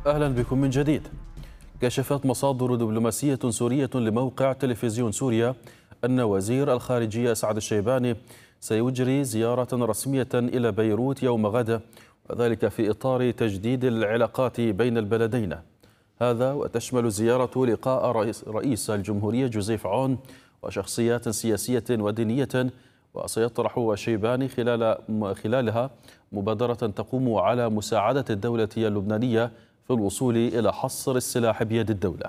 أهلا بكم من جديد. كشفت مصادر دبلوماسية سورية لموقع تلفزيون سوريا أن وزير الخارجية أسعد الشيباني سيجري زيارة رسمية إلى بيروت يوم غد، وذلك في إطار تجديد العلاقات بين البلدين. هذا وتشمل الزيارة لقاء رئيس الجمهورية جوزيف عون وشخصيات سياسية ودينية، وسيطرح الشيباني خلالها مبادرة تقوم على مساعدة الدولة اللبنانية في الوصول إلى حصر السلاح بيد الدولة.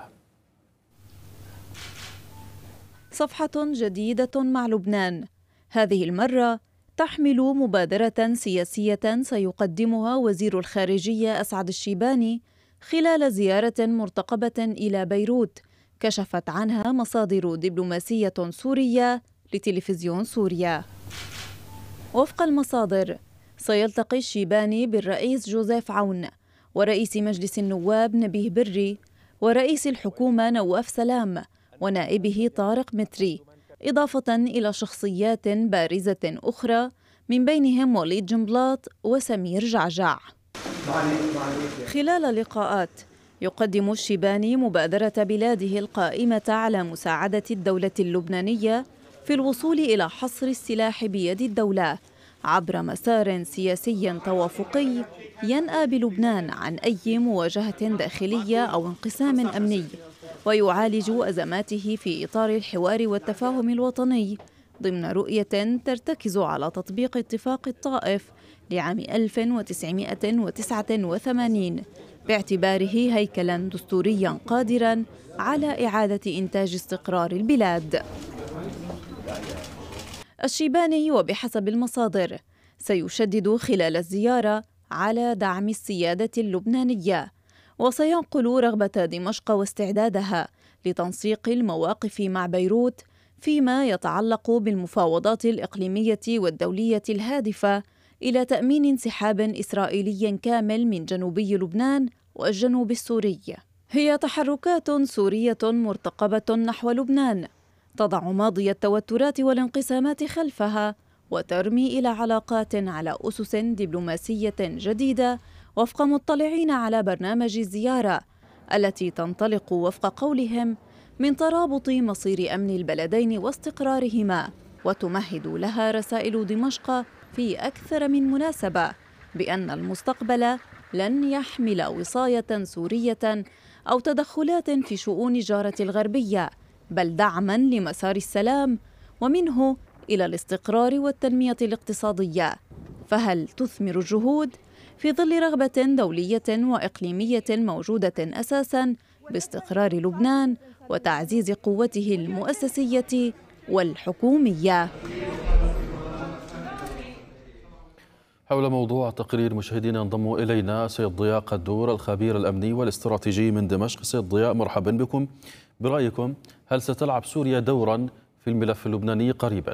صفحة جديدة مع لبنان، هذه المرة تحمل مبادرة سياسية سيقدمها وزير الخارجية أسعد الشيباني خلال زيارة مرتقبة إلى بيروت، كشفت عنها مصادر دبلوماسية سورية لتلفزيون سوريا. وفق المصادر، سيلتقي الشيباني بالرئيس جوزيف عون ورئيس مجلس النواب نبيه بري ورئيس الحكومة نواف سلام ونائبه طارق متري، إضافة إلى شخصيات بارزة أخرى من بينهم وليد جنبلاط وسمير جعجع. خلال اللقاءات يقدم الشيباني مبادرة بلاده القائمة على مساعدة الدولة اللبنانية في الوصول إلى حصر السلاح بيد الدولة عبر مسار سياسي توافقي ينأى بلبنان عن أي مواجهة داخلية أو انقسام أمني، ويعالج أزماته في إطار الحوار والتفاهم الوطني ضمن رؤية ترتكز على تطبيق اتفاق الطائف لعام 1989 باعتباره هيكلاً دستورياً قادراً على إعادة إنتاج استقرار البلاد. الشيباني وبحسب المصادر سيشدد خلال الزيارة على دعم السيادة اللبنانية، وسينقل رغبة دمشق واستعدادها لتنسيق المواقف مع بيروت فيما يتعلق بالمفاوضات الإقليمية والدولية الهادفة إلى تأمين انسحاب إسرائيلي كامل من جنوبي لبنان والجنوب السوري. هي تحركات سورية مرتقبة نحو لبنان تضع ماضي التوترات والانقسامات خلفها وترمي إلى علاقات على أسس دبلوماسية جديدة وفق مطلعين على برنامج الزيارة التي تنطلق وفق قولهم من ترابط مصير أمن البلدين واستقرارهما، وتمهد لها رسائل دمشق في أكثر من مناسبة بأن المستقبل لن يحمل وصاية سورية أو تدخلات في شؤون جارة الغربية، بل دعماً لمسار السلام ومنه إلى الاستقرار والتنمية الاقتصادية. فهل تثمر الجهود في ظل رغبة دولية وإقليمية موجودة أساساً باستقرار لبنان وتعزيز قوته المؤسسية والحكومية؟ حول موضوع التقرير مشاهدينا ينضم إلينا سيد ضياء قدور الخبير الأمني والاستراتيجي من دمشق. سيد ضياء، مرحبا بكم. برأيكم هل ستلعب سوريا دورا في الملف اللبناني قريبا؟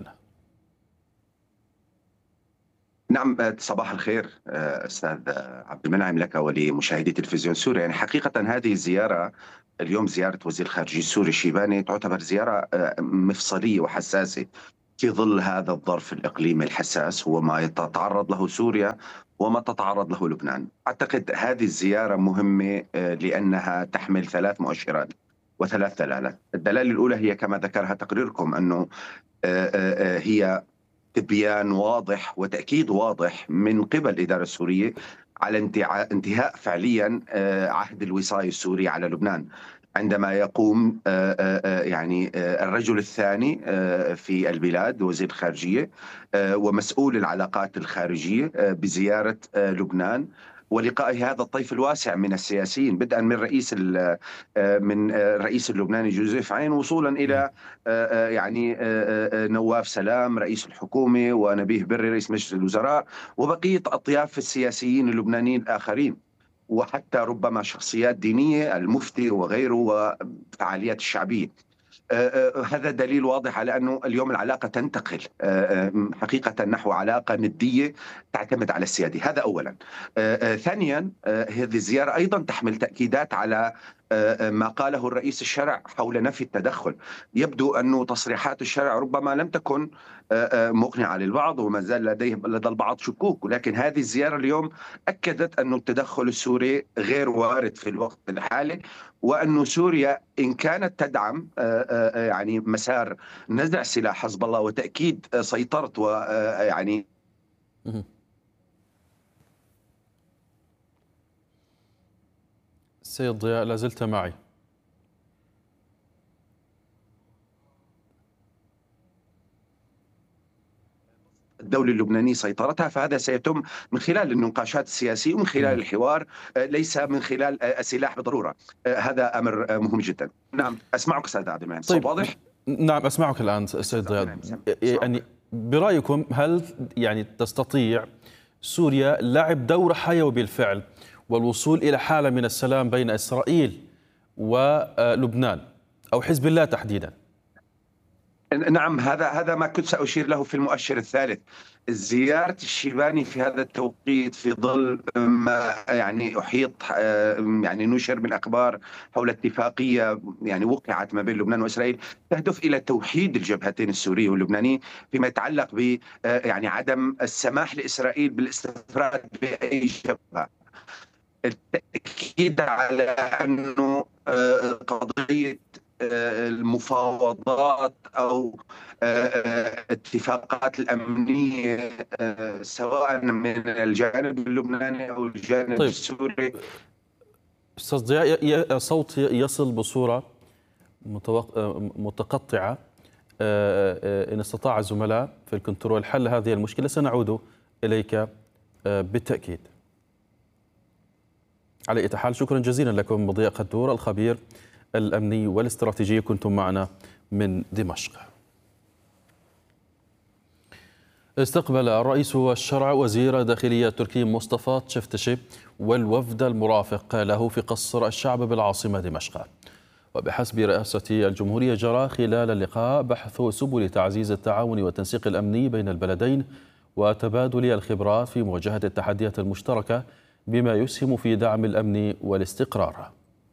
نعم، صباح الخير أستاذ عبد المنعم لك ولمشاهدي تلفزيون سوريا. يعني حقيقة هذه الزيارة اليوم، زيارة وزير الخارجية السوري الشيباني، تعتبر زيارة مفصلية وحساسة في ظل هذا الظرف الإقليمي الحساس، هو ما تتعرض له سوريا وما تتعرض له لبنان. أعتقد هذه الزيارة مهمة لأنها تحمل 3 مؤشرات و3 دلالات. الدلالة الأولى هي كما ذكرها تقريركم، أنه هي تبيان واضح وتأكيد واضح من قبل الإدارة السورية على انتهاء فعليا عهد الوصاية السوري على لبنان، عندما يقوم يعني الرجل الثاني في البلاد وزير الخارجية ومسؤول العلاقات الخارجية بزيارة لبنان ولقاء هذا الطيف الواسع من السياسيين، بدءا من الرئيس اللبناني جوزيف عون وصولا الى يعني نواف سلام رئيس الحكومه ونبيه بري رئيس مجلس الوزراء وبقيه اطياف السياسيين اللبنانيين الاخرين، وحتى ربما شخصيات دينيه المفتي وغيره وفعاليات الشعبيه. هذا دليل واضح على أنه اليوم العلاقة تنتقل حقيقة نحو علاقة ندية تعتمد على السيادة. هذا أولا. ثانيا، هذه الزيارة أيضا تحمل تأكيدات على ما قاله الرئيس الشرع حول نفي التدخل. يبدو أن تصريحات الشرع ربما لم تكن مقنعة للبعض، وما زال لدى البعض شكوك، ولكن هذه الزيارة اليوم أكدت أن التدخل السوري غير وارد في الوقت الحالي، وأن سوريا إن كانت تدعم يعني مسار نزع سلاح حزب الله وتأكيد سيطرة ويعني سيد ضياء، لازلت معي؟ الدولة اللبنانية سيطرتها، فهذا سيتم من خلال النقاشات السياسية ومن خلال الحوار، ليس من خلال السلاح بالضرورة. هذا أمر مهم جدا. نعم أسمعك أستاذ عبد المنعم. طيب واضح؟ نعم أسمعك الآن سيد ضياء. يعني برأيكم هل يعني تستطيع سوريا لعب دور حيوي بالفعل والوصول إلى حالة من السلام بين إسرائيل ولبنان أو حزب الله تحديدا؟ نعم، هذا ما كنت سأشير له في المؤشر الثالث. زيارة الشيباني في هذا التوقيت في ظل ما يعني أحيط يعني نشر من أخبار حول اتفاقية يعني وقعت ما بين لبنان وإسرائيل تهدف إلى توحيد الجبهتين السورية واللبنانية فيما يتعلق ب يعني عدم السماح لإسرائيل بالاستفراد بأي جبهة. التأكيد على أنه قضية المفاوضات أو اتفاقات الأمنية سواء من الجانب اللبناني أو الجانب السوري. أستاذ ضياء، صوت يصل بصورة متقطعة. إن استطاع الزملاء في الكنترول حل هذه المشكلة سنعود إليك بالتأكيد. على أي حال شكرا جزيلا لكم ضياء قدور الخبير الأمني والاستراتيجي، كنتم معنا من دمشق. استقبل الرئيس الشرع وزير الداخلية التركي مصطفى تشفتشي والوفد المرافق له في قصر الشعب بالعاصمة دمشق. وبحسب رئاسة الجمهورية جرى خلال اللقاء بحث سبل تعزيز التعاون والتنسيق الأمني بين البلدين وتبادل الخبرات في مواجهة التحديات المشتركة بما يسهم في دعم الأمن والاستقرار.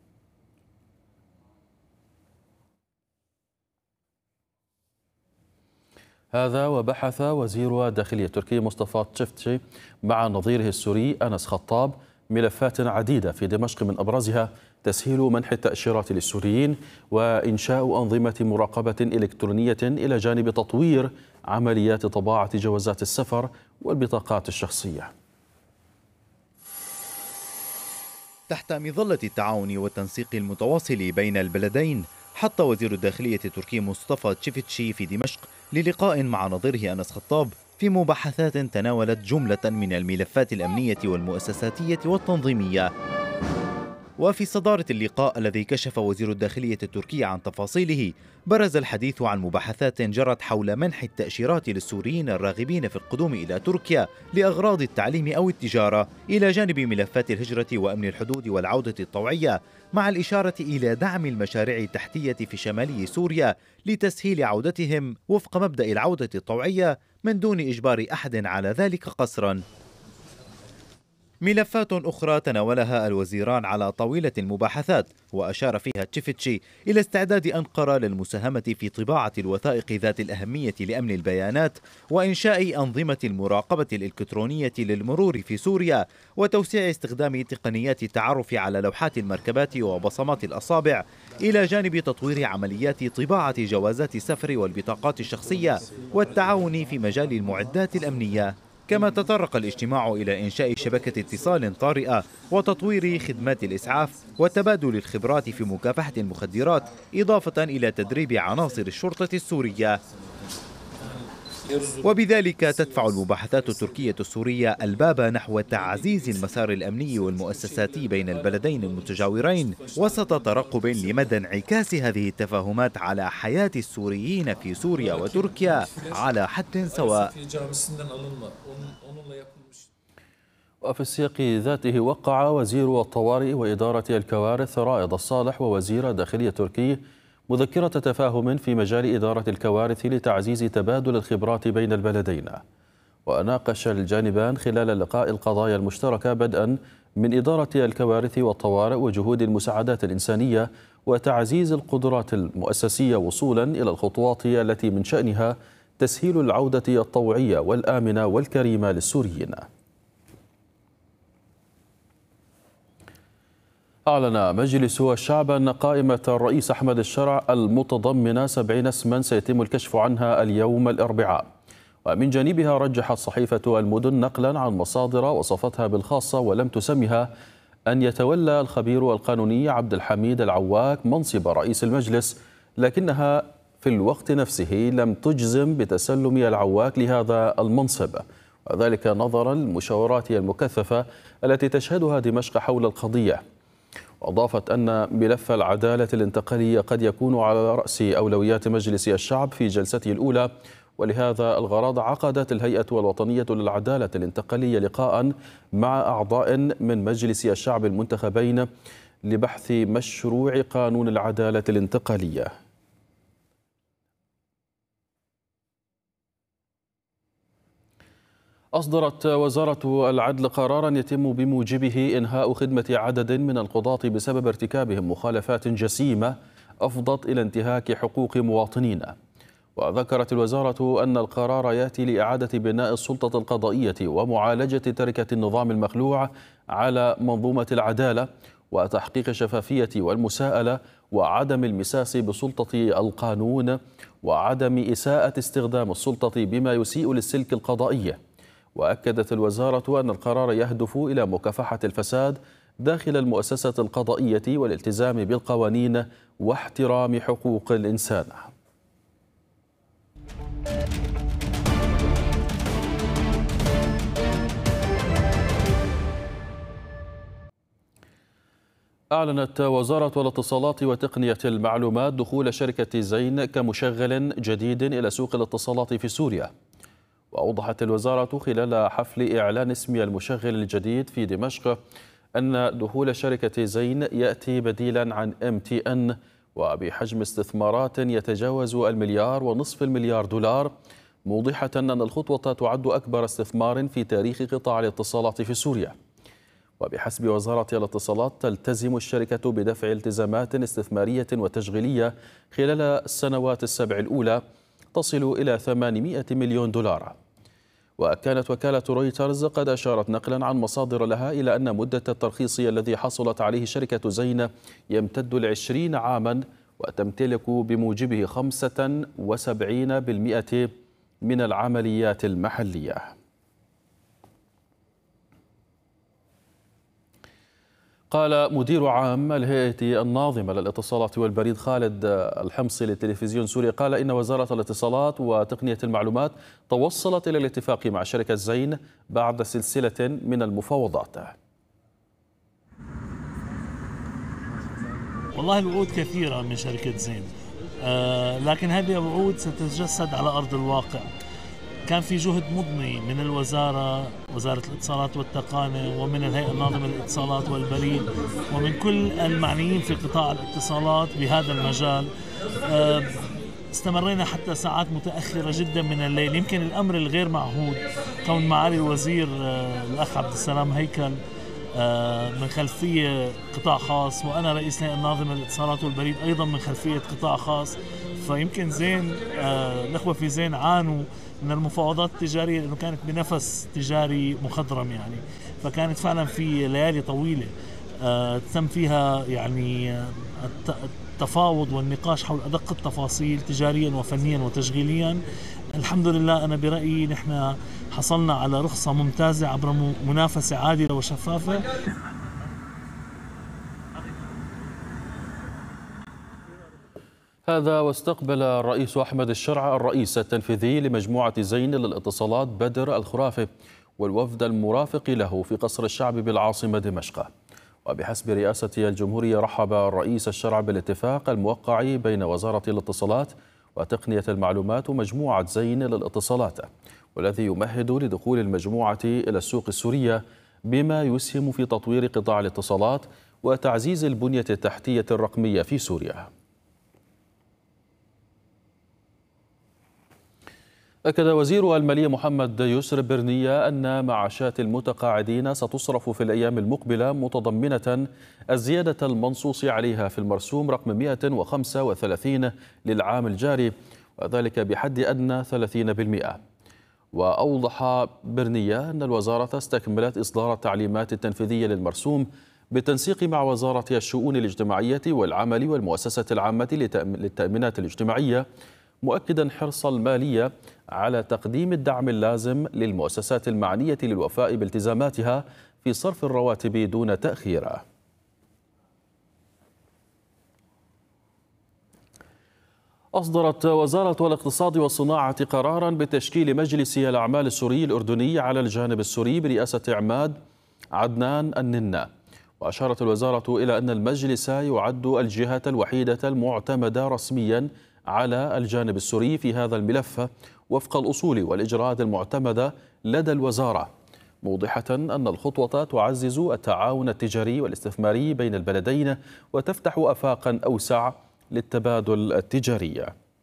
هذا وبحث وزير الداخلية التركي مصطفى تشفتشي مع نظيره السوري أنس خطاب ملفات عديدة في دمشق، من أبرزها تسهيل منح التأشيرات للسوريين وإنشاء أنظمة مراقبة إلكترونية إلى جانب تطوير عمليات طباعة جوازات السفر والبطاقات الشخصية. تحت مظلة التعاون والتنسيق المتواصل بين البلدين، حط وزير الداخلية التركي مصطفى تشفتشي في دمشق للقاء مع نظيره أنس خطاب في مباحثات تناولت جملة من الملفات الأمنية والمؤسساتية والتنظيمية. وفي صدارة اللقاء الذي كشف وزير الداخلية التركي عن تفاصيله، برز الحديث عن مباحثات جرت حول منح التأشيرات للسوريين الراغبين في القدوم إلى تركيا لأغراض التعليم أو التجارة، إلى جانب ملفات الهجرة وأمن الحدود والعودة الطوعية، مع الإشارة إلى دعم المشاريع التحتية في شمالي سوريا لتسهيل عودتهم وفق مبدأ العودة الطوعية من دون إجبار أحد على ذلك قسرا. ملفات أخرى تناولها الوزيران على طاولة المباحثات، وأشار فيها تشفتشي إلى استعداد أنقرة للمساهمة في طباعة الوثائق ذات الأهمية لأمن البيانات وإنشاء أنظمة المراقبة الإلكترونية للمرور في سوريا، وتوسيع استخدام تقنيات التعرف على لوحات المركبات وبصمات الأصابع، إلى جانب تطوير عمليات طباعة جوازات السفر والبطاقات الشخصية والتعاون في مجال المعدات الأمنية. كما تطرق الاجتماع إلى إنشاء شبكة اتصال طارئة وتطوير خدمات الإسعاف وتبادل الخبرات في مكافحة المخدرات، إضافة إلى تدريب عناصر الشرطة السورية. وبذلك تدفع المباحثات التركية السورية الباب نحو تعزيز المسار الأمني والمؤسساتي بين البلدين المتجاورين، وسط ترقب لمدى انعكاس هذه التفاهمات على حياة السوريين في سوريا وتركيا على حد سواء. وفي السياق ذاته وقع وزير الطوارئ وإدارة الكوارث رائد الصالح ووزير الداخلية التركي مذكرة تفاهم في مجال إدارة الكوارث لتعزيز تبادل الخبرات بين البلدين. وناقش الجانبان خلال اللقاء القضايا المشتركة بدءا من إدارة الكوارث والطوارئ وجهود المساعدات الإنسانية وتعزيز القدرات المؤسسية وصولا إلى الخطوات التي من شأنها تسهيل العودة الطوعية والآمنة والكريمة للسوريين. أعلن مجلس الشعب أن قائمة الرئيس أحمد الشرع المتضمنة 70 اسما سيتم الكشف عنها اليوم الأربعاء. ومن جانبها رجحت صحيفة المدن نقلا عن مصادر وصفتها بالخاصة ولم تسمها أن يتولى الخبير القانوني عبد الحميد العواك منصب رئيس المجلس، لكنها في الوقت نفسه لم تجزم بتسلم العواك لهذا المنصب، وذلك نظرا للمشاورات المكثفة التي تشهدها دمشق حول القضية. وأضافت أن ملف العدالة الانتقالية قد يكون على رأس أولويات مجلس الشعب في جلسته الأولى، ولهذا الغرض عقدت الهيئة الوطنية للعدالة الانتقالية لقاء مع أعضاء من مجلس الشعب المنتخبين لبحث مشروع قانون العدالة الانتقالية. أصدرت وزارة العدل قراراً يتم بموجبه إنهاء خدمة عدد من القضاة بسبب ارتكابهم مخالفات جسيمة أفضت إلى انتهاك حقوق مواطنين. وذكرت الوزارة أن القرار يأتي لإعادة بناء السلطة القضائية ومعالجة تركة النظام المخلوع على منظومة العدالة وتحقيق الشفافية والمساءلة وعدم المساس بسلطة القانون وعدم إساءة استخدام السلطة بما يسيء للسلك القضائي. وأكدت الوزارة أن القرار يهدف إلى مكافحة الفساد داخل المؤسسة القضائية والالتزام بالقوانين واحترام حقوق الإنسان. أعلنت وزارة الاتصالات وتقنية المعلومات دخول شركة زين كمشغل جديد إلى سوق الاتصالات في سوريا. وأوضحت الوزارة خلال حفل إعلان اسم المشغل الجديد في دمشق أن دخول شركة زين يأتي بديلا عن MTN وبحجم استثمارات يتجاوز $1.5 مليار، موضحة أن الخطوة تعد أكبر استثمار في تاريخ قطاع الاتصالات في سوريا. وبحسب وزارة الاتصالات تلتزم الشركة بدفع التزامات استثمارية وتشغيلية خلال السنوات السبع الأولى تصل إلى $800 مليون. وكانت وكالة رويترز قد أشارت نقلا عن مصادر لها إلى أن مدة الترخيص الذي حصلت عليه شركة زين يمتد ل20 عاما وتمتلك بموجبه 75% من العمليات المحلية. قال مدير عام الهيئة الناظمة للاتصالات والبريد خالد الحمصي لتلفزيون سوريا قال إن وزارة الاتصالات وتقنية المعلومات توصلت إلى الاتفاق مع شركة زين بعد سلسلة من المفاوضات. والله الوعود كثيرة من شركة زين، لكن هذه الوعود ستتجسد على أرض الواقع. كان في جهد مضني من الوزارة، وزارة الاتصالات والتقنية، ومن الهيئة الناظمة للاتصالات والبريد، ومن كل المعنيين في قطاع الاتصالات بهذا المجال. استمرينا حتى ساعات متأخرة جدا من الليل. يمكن الأمر الغير معهود كون معالي الوزير الأخ عبد السلام هيكل من خلفية قطاع خاص، وأنا رئيس الهيئة الناظمة للاتصالات والبريد أيضا من خلفية قطاع خاص، فيمكن زين الأخوة في زين عانوا من المفاوضات التجارية لأنه كانت بنفس تجاري مخضرم يعني، فكانت فعلا في ليالي طويلة تم فيها يعني التفاوض والنقاش حول أدق التفاصيل تجاريا وفنيا وتشغيليا. الحمد لله أنا برأيي نحن حصلنا على رخصة ممتازة عبر منافسة عادلة وشفافة. هذا واستقبل الرئيس أحمد الشرع الرئيس التنفيذي لمجموعة زين للاتصالات بدر الخرافي والوفد المرافق له في قصر الشعب بالعاصمة دمشق. وبحسب رئاسة الجمهورية رحب الرئيس الشرع بالاتفاق الموقع بين وزارة الاتصالات وتقنية المعلومات ومجموعة زين للاتصالات، والذي يمهد لدخول المجموعة إلى السوق السورية بما يسهم في تطوير قطاع الاتصالات وتعزيز البنية التحتية الرقمية في سوريا. أكد وزير المالية محمد يسر برنية أن معاشات المتقاعدين ستصرف في الأيام المقبلة، متضمنة الزيادة المنصوص عليها في المرسوم رقم 135 للعام الجاري، وذلك بحد أدنى 30%. وأوضح برنية أن الوزارة استكملت إصدار التعليمات التنفيذية للمرسوم بالتنسيق مع وزارة الشؤون الاجتماعية والعمل والمؤسسة العامة للتأمينات الاجتماعية، مؤكدا حرص المالية على تقديم الدعم اللازم للمؤسسات المعنية للوفاء بالتزاماتها في صرف الرواتب دون تأخير. أصدرت وزارة الاقتصاد والصناعة قراراً بتشكيل مجلس الأعمال السوري الأردني على الجانب السوري برئاسة عماد عدنان الننا. وأشارت الوزارة إلى أن المجلس يعد الجهة الوحيدة المعتمدة رسمياً على الجانب السوري في هذا الملف وفق الأصول والإجراءات المعتمدة لدى الوزارة، موضحة أن الخطوة تعزز التعاون التجاري والاستثماري بين البلدين وتفتح آفاقاً أوسع للتبادل التجاري.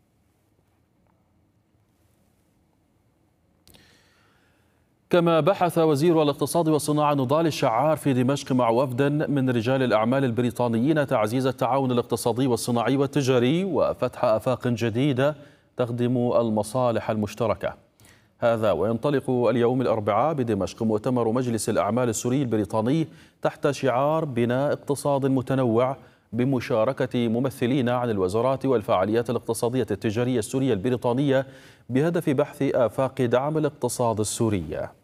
كما بحث وزير الاقتصاد والصناعة نضال الشعار في دمشق مع وفد من رجال الأعمال البريطانيين تعزيز التعاون الاقتصادي والصناعي والتجاري وفتح آفاق جديدة تخدم المصالح المشتركة. هذا وينطلق اليوم الأربعاء بدمشق مؤتمر مجلس الأعمال السوري البريطاني تحت شعار بناء اقتصاد متنوع بمشاركة ممثلين عن الوزارات والفعاليات الاقتصادية التجارية السورية البريطانية بهدف بحث آفاق دعم الاقتصاد السوري.